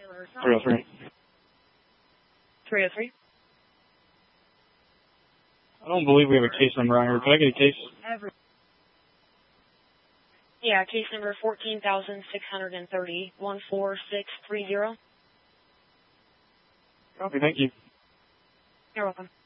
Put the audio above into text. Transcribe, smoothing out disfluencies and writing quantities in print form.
303. 303. I don't believe we have a case number on here. Could I get a case? Yeah, case number 14,630, 14630. Copy, thank you. You're welcome.